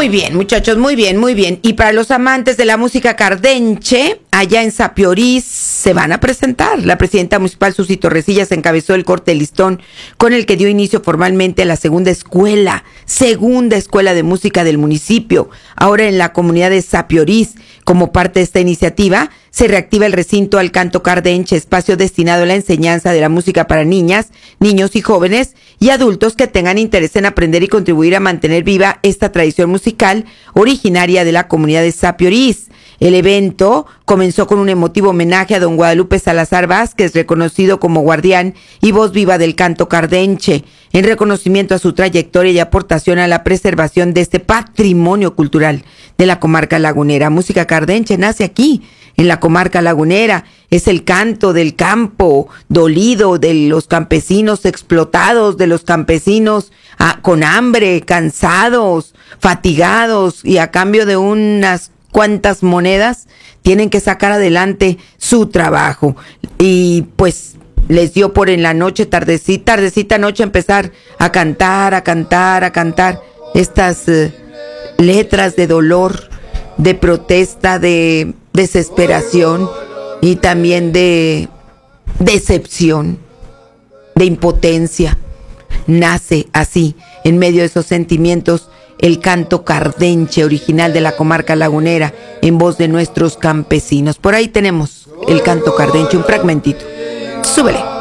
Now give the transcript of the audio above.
Muy bien, muchachos, muy bien, muy bien. Y para los amantes de la música cardenche, allá en Sapiorís se van a presentar. La presidenta municipal, Susi Torrecillas, encabezó el corte de listón con el que dio inicio formalmente a la segunda escuela de música del municipio. Ahora en la comunidad de Sapiorís, como parte de esta iniciativa, se reactiva el recinto al canto cardenche, espacio destinado a la enseñanza de la música para niñas, niños y jóvenes y adultos que tengan interés en aprender y contribuir a mantener viva esta tradición musical originaria de la comunidad de Sapiorís. El evento comenzó con un emotivo homenaje a don Guadalupe Salazar Vázquez, reconocido como guardián y voz viva del canto cardenche, en reconocimiento a su trayectoria y aportación a la preservación de este patrimonio cultural de la comarca lagunera. Música cardenche nace aquí, en la comarca lagunera. Es el canto del campo dolido, de los campesinos explotados, de los campesinos con hambre, cansados, fatigados, y a cambio de unas cuantas monedas tienen que sacar adelante su trabajo. Y pues les dio por en la noche, tardecita noche, empezar a cantar estas letras de dolor, de protesta, de desesperación y también de decepción, de impotencia. Nace así, en medio de esos sentimientos, el canto cardenche original de la comarca lagunera, en voz de nuestros campesinos. Por ahí tenemos el canto cardenche, un fragmentito. Súbele.